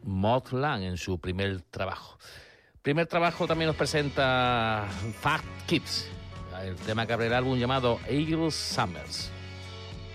Mutt Lange en su primer trabajo. Primer trabajo también nos presenta Fat Kids, el tema que abre el álbum llamado Eagle Summers.